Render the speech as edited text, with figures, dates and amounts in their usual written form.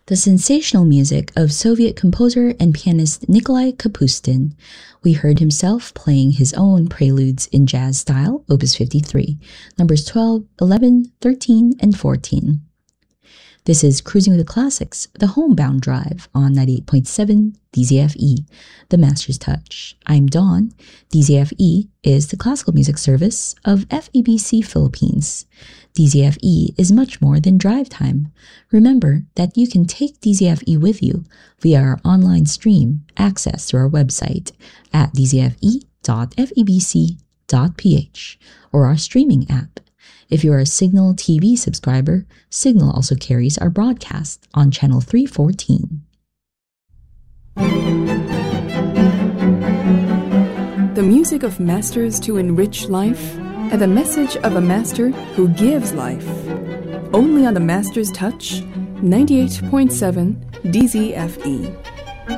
the sensational music of Soviet composer and pianist Nikolai Kapustin. We heard himself playing his own preludes in jazz style, Opus 53, numbers 12, 11, 13, and 14. This is Cruising with the Classics, the homebound drive on 98.7 DZFE, the Master's Touch. I'm Dawn. DZFE is the classical music service of FEBC Philippines. DZFE is much more than drive time. Remember that you can take DZFE with you via our online stream accessed through our website at dzfe.febc.ph or our streaming app. If you are a Signal TV subscriber, Signal also carries our broadcast on channel 314. The music of masters to enrich life, and the message of a master who gives life. Only on the Master's Touch, 98.7 DZFE.